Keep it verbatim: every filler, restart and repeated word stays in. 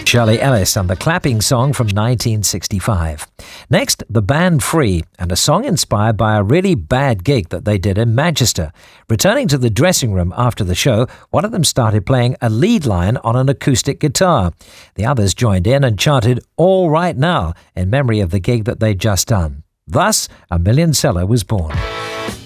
Shirley Ellis and the Clapping Song from nineteen sixty-five. Next, the band Free, and a song inspired by a really bad gig that they did in Manchester. Returning to the dressing room after the show, one of them started playing a lead line on an acoustic guitar. The others joined in and chanted "All Right Now" in memory of the gig that they'd just done. Thus, A Million Seller was born.